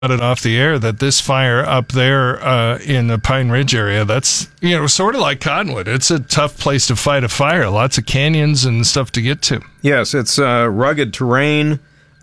it off the air that this fire up there in the Pine Ridge area, that's, sort of like Cottonwood. It's a tough place to fight a fire. Lots of canyons and stuff to get to. Yes, it's rugged terrain.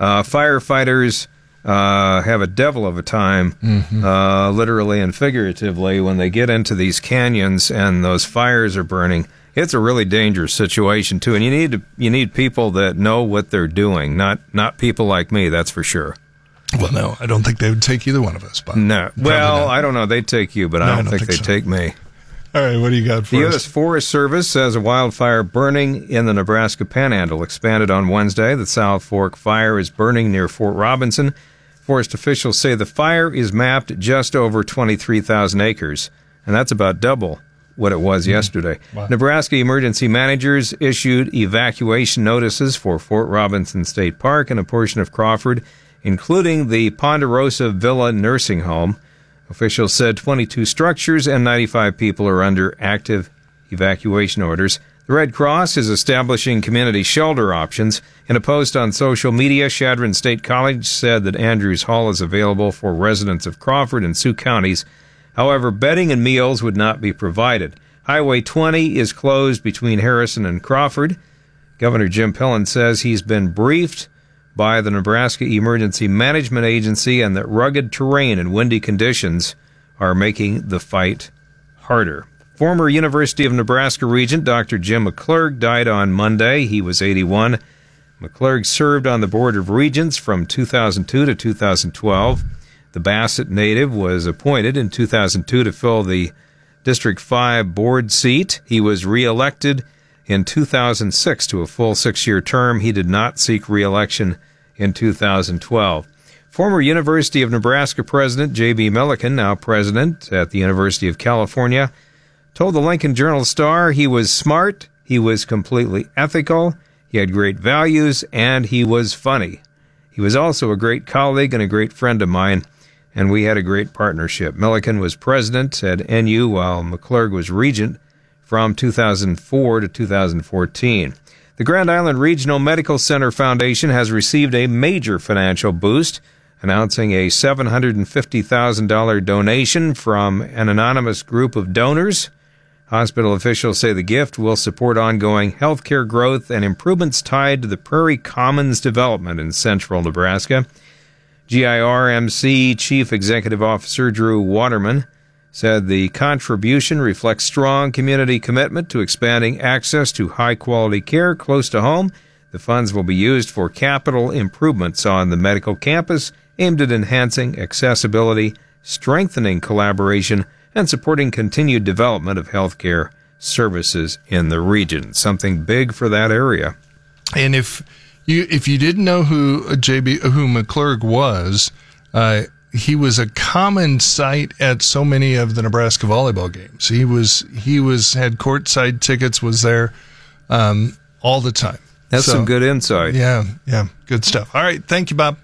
Firefighters have a devil of a time, literally and figuratively, when they get into these canyons and those fires are burning. It's a really dangerous situation, too, and you need people that know what they're doing, not people like me, that's for sure. Well, no, I don't think they would take either one of us, Bob. No. Well, I don't know. They'd take you, but I don't think they'd take me. All right, what do you got for us? The U.S. Forest Service says a wildfire burning in the Nebraska Panhandle expanded on Wednesday. The South Fork fire is burning near Fort Robinson. Forest officials say the fire is mapped at just over 23,000 acres, and that's about double what it was yesterday. Wow. Nebraska emergency managers issued evacuation notices for Fort Robinson State Park and a portion of Crawford, including the Ponderosa Villa nursing home. Officials said 22 structures and 95 people are under active evacuation orders. The Red Cross is establishing community shelter options. In a post on social media, Chadron State College said that Andrews Hall is available for residents of Crawford and Sioux counties. However, bedding and meals would not be provided. Highway 20 is closed between Harrison and Crawford. Governor Jim Pillen says he's been briefed by the Nebraska Emergency Management Agency and that rugged terrain and windy conditions are making the fight harder. Former University of Nebraska Regent Dr. Jim McClurg died on Monday. He was 81. McClurg served on the Board of Regents from 2002 to 2012. The Bassett native was appointed in 2002 to fill the District 5 board seat. He was re-elected in 2006 to a full 6-year term. He did not seek re-election in 2012. Former University of Nebraska President J.B. Milliken, now president at the University of California, told the Lincoln Journal-Star he was smart, he was completely ethical, he had great values, and he was funny. He was also a great colleague and a great friend of mine, and we had a great partnership. Milliken was president at NU while McClurg was regent from 2004 to 2014. The Grand Island Regional Medical Center Foundation has received a major financial boost, announcing a $750,000 donation from an anonymous group of donors. Hospital officials say the gift will support ongoing healthcare growth and improvements tied to the Prairie Commons development in central Nebraska. GIRMC Chief Executive Officer Drew Waterman said the contribution reflects strong community commitment to expanding access to high-quality care close to home. The funds will be used for capital improvements on the medical campus aimed at enhancing accessibility, strengthening collaboration, and supporting continued development of healthcare services in the region. Something big for that area. And if you didn't know who McClurg was, he was a common sight at so many of the Nebraska volleyball games. He had courtside tickets, was there all the time. That's some good insight. Yeah, good stuff. All right, thank you, Bob.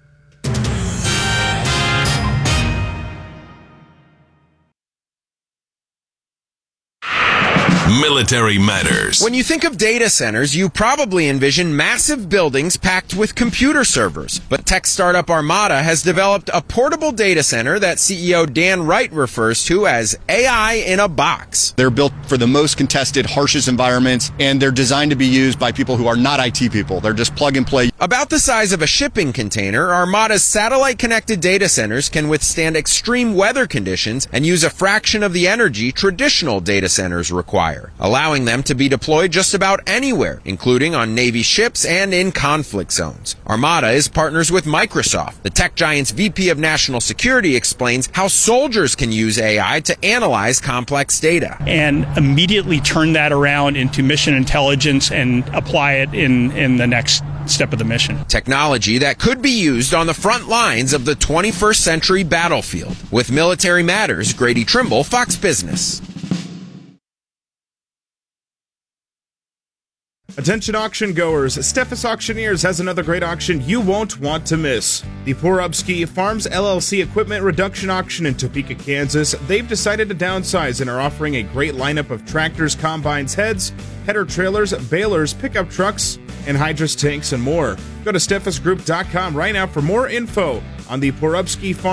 Military Matters. When you think of data centers, you probably envision massive buildings packed with computer servers. But tech startup Armada has developed a portable data center that CEO Dan Wright refers to as AI in a box. They're built for the most contested, harshest environments, and they're designed to be used by people who are not IT people. They're just plug and play. About the size of a shipping container, Armada's satellite-connected data centers can withstand extreme weather conditions and use a fraction of the energy traditional data centers require, allowing them to be deployed just about anywhere, including on Navy ships and in conflict zones. Armada is partners with Microsoft. The tech giant's VP of National Security explains how soldiers can use AI to analyze complex data. And immediately turn that around into mission intelligence and apply it in the next step of the mission. Technology that could be used on the front lines of the 21st century battlefield. With Military Matters, Grady Trimble, Fox Business. Attention auction goers, Steffes Auctioneers has another great auction you won't want to miss. The Porubsky Farms LLC Equipment Reduction Auction in Topeka, Kansas. They've decided to downsize and are offering a great lineup of tractors, combines, heads, header trailers, balers, pickup trucks, and hydrous tanks and more. Go to SteffesGroup.com right now for more info on the Porubsky Farm